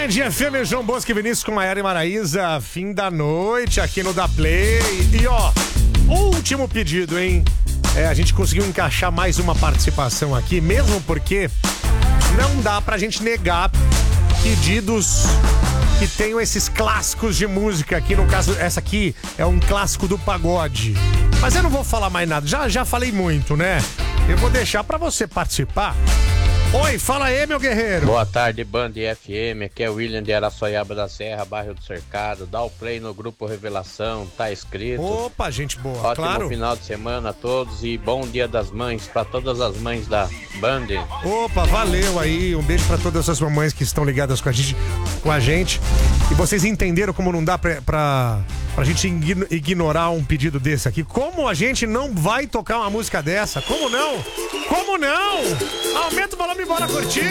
Band FM, João Bosco e Vinícius com Maiara e Maraísa, fim da noite aqui no Da Play. E ó, último pedido, hein? A gente conseguiu encaixar mais uma participação aqui, mesmo porque não dá pra gente negar pedidos que tenham esses clássicos de música aqui. No caso, essa aqui é um clássico do pagode. Mas eu não vou falar mais nada, já falei muito, né? Eu vou deixar pra você participar. Oi, fala aí, meu guerreiro. Boa tarde, Band FM. Aqui é o William de Araçoiaba da Serra, bairro do Cercado. Dá o play no grupo Revelação, tá escrito. Opa, gente boa, ótimo claro. Final de semana a todos e bom Dia das Mães pra todas as mães da Band. Opa, valeu aí. Um beijo pra todas as mamães que estão ligadas com a gente. E vocês entenderam como não dá pra gente ignorar um pedido desse aqui? Como a gente não vai tocar uma música dessa? Como não? Como não? Aumenta o volume e bora curtir!